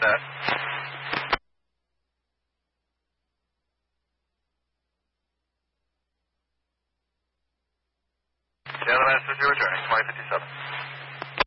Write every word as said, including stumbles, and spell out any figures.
that. Yeah, the Master, you're returning. twenty fifty-seven.